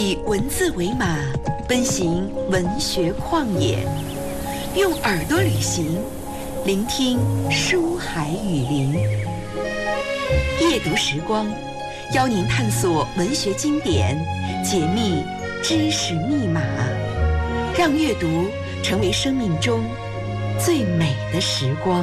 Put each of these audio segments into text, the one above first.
以文字为马，奔行文学旷野，用耳朵旅行，聆听书海雨林。夜读时光，邀您探索文学经典，解密知识密码，让阅读成为生命中最美的时光。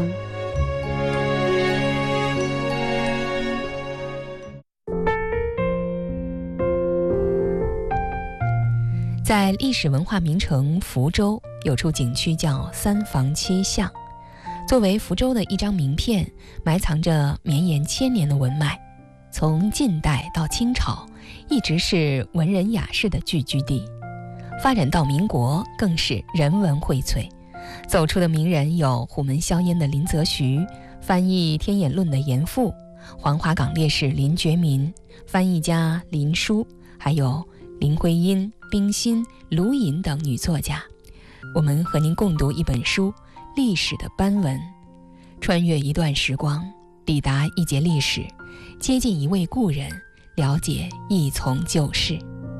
在历史文化名城福州，有处景区叫三坊七巷，作为福州的一张名片，埋藏着绵延千年的文脉。从晋代到清朝，一直是文人雅士的聚居地，发展到民国更是人文荟萃。走出的名人有虎门销烟的林则徐，翻译《天演论》的严复，黄花岗烈士林觉民，翻译家林殊，还有林徽因、冰心、卢隐等女作家。我们和您共读一本书《历史的斑纹》，穿越一段时光，抵达一节历史，接近一位故人，了解一从旧事。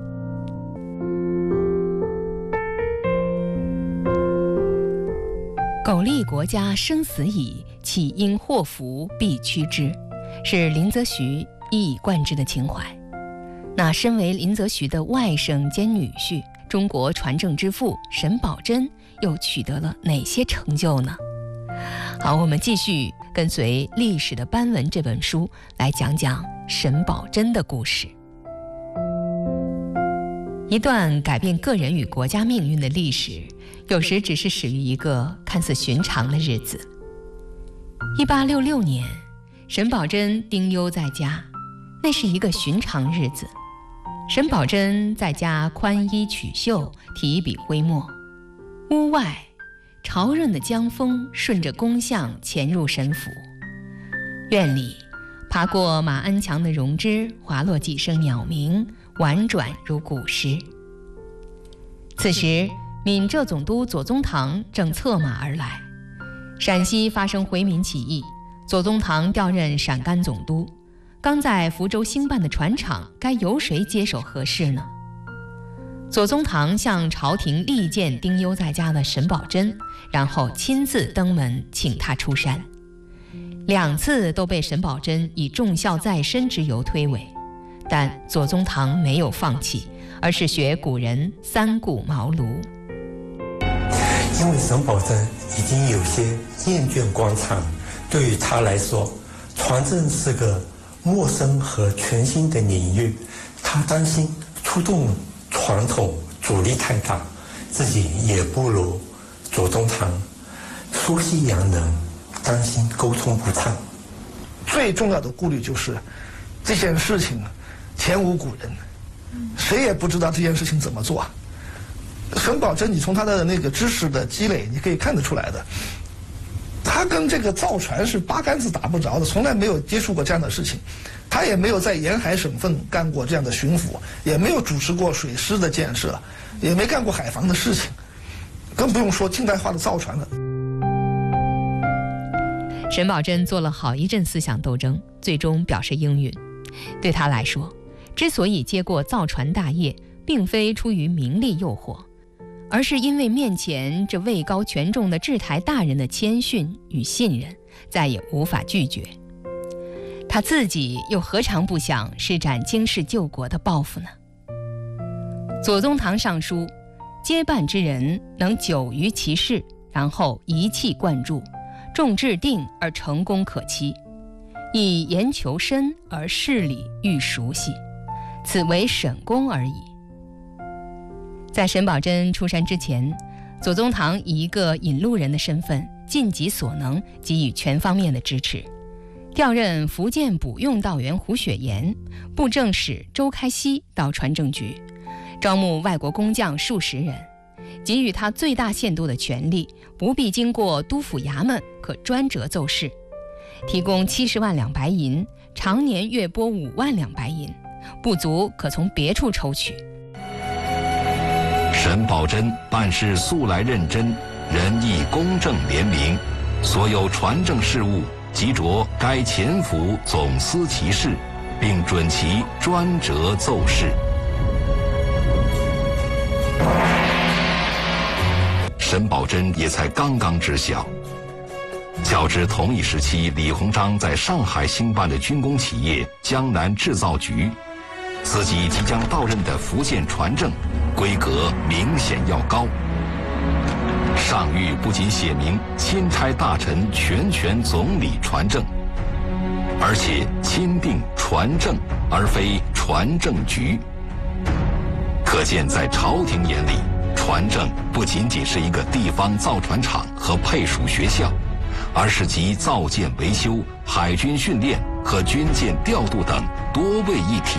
苟利国家生死以，岂因祸福必趋之，是林则徐一以贯之的情怀。那身为林则徐的外甥兼女婿，中国传政之父沈葆桢又取得了哪些成就呢？好，我们继续跟随《历史的斑纹》这本书来讲讲沈葆桢的故事。一段改变个人与国家命运的历史，有时只是始于一个看似寻常的日子。1866年，沈葆桢丁忧在家，那是一个寻常日子。沈葆桢在家宽衣取袖，提笔挥墨。屋外，潮润的江风顺着宫巷潜入沈府。院里，爬过马鞍墙的榕枝，滑落几声鸟鸣，婉转如古诗。此时，闽浙总督左宗棠正策马而来。陕西发生回民起义，左宗棠调任陕甘总督。刚在福州兴办的船厂，该由谁接手合适呢？左宗棠向朝廷力荐丁忧在家的沈葆桢，然后亲自登门请他出山。2次都被沈葆桢以重孝在身之由推诿，但左宗棠没有放弃，而是学古人三顾茅庐。 因为沈葆桢已经有些厌倦官场，对于他来说，传政是个陌生和全新的领域，他担心触动传统阻力太大，自己也不如左宗棠熟悉洋人，担心沟通不畅。 最重要的顾虑就是这件事情前无古人，谁也不知道这件事情怎么做。沈葆桢，你从他的那个知识的积累，你可以看得出来的，他跟这个造船是八竿子打不着的，从来没有接触过这样的事情。他也没有在沿海省份干过这样的巡抚，也没有主持过水师的建设，也没干过海防的事情，更不用说近代化的造船了。 沈葆桢做了好一阵思想斗争，最终表示应允。对他来说，之所以接过造船大业，并非出于名利诱惑，而是因为面前这位高权重的治台大人的谦逊与信任，再也无法拒绝。他自己又何尝不想施展经世救国的抱负呢？左宗棠上书，接办之人能久于其事，然后一气贯注，重制定而成功可期，以言求深而事理愈熟悉，此为沈公而已。在沈葆桢出山之前，左宗棠以一个引路人的身份，尽己所能给予全方面的支持。调任福建补用道员胡雪岩、布政使周开熙到船政局，招募外国工匠数十人，给予他最大限度的权力，不必经过督府衙门，可专责奏事，提供70万两白银，常年月拨5万两白银，不足可从别处抽取。 沈葆桢办事素来认真，仁义公正廉明，所有传政事务即着该前府总司其事，并准其专责奏事。 沈葆桢也才刚刚知晓。较之同一时期李鸿章在上海兴办的军工企业江南制造局，自己即将到任的福建船政规格明显要高。上谕不仅写明钦差大臣全权总理船政，而且钦定船政而非船政局。可见在朝廷眼里，船政不仅仅是一个地方造船厂和配属学校，而是集造舰维修、海军训练和军舰调度等多位一体